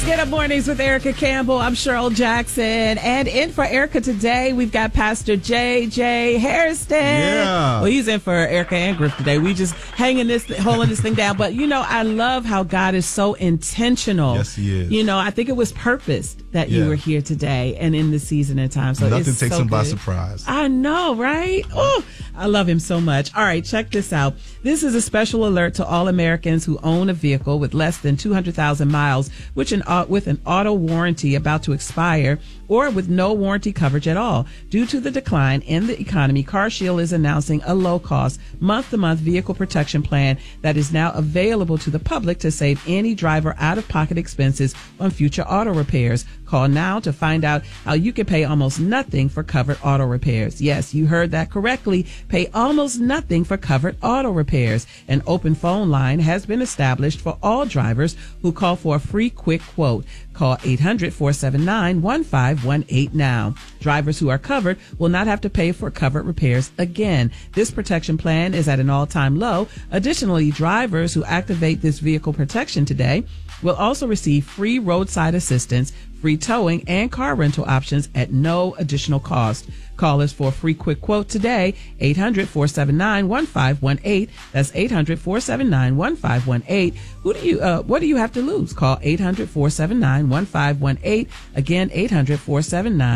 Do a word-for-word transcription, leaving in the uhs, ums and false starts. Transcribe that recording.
Get Up Mornings with Erica Campbell. I'm Cheryl Jackson. And in for Erica today, we've got Pastor J J Hairston. Yeah. Well, he's in for Erica and Griff today. We just hanging this, holding this thing down. But, you know, I love how God is so intentional. Yes, he is. You know, I think it was purposed that Yeah. you were here today and in the season and time. So Nothing it's takes so him by good. surprise. I know, right? Oh, I love him so much. All right, check this out. This is a special alert to all Americans who own a vehicle with less than two hundred thousand miles, which an, uh, with an auto warranty about to expire, or with no warranty coverage at all. Due to the decline in the economy, CarShield is announcing a low-cost, month-to-month vehicle protection plan that is now available to the public to save any driver out-of-pocket expenses on future auto repairs. Call now to find out how you can pay almost nothing for covered auto repairs. Yes, you heard that correctly. Pay almost nothing for covered auto repairs. An open phone line has been established for all drivers who call for a free quick quote. Call eight hundred, four seven nine, one five one eight now. Drivers who are covered will not have to pay for covered repairs again. This protection plan is at an all-time low. Additionally, drivers who activate this vehicle protection today will also receive free roadside assistance, free towing, and car rental options at no additional cost. Call us for a free quick quote today, eight hundred, four seven nine, one five one eight. That's eight hundred, four seven nine, one five one eight. Who do you, uh, what do you have to lose? Call eight hundred, four seven nine, one five one eight. Again, eight hundred, four seven nine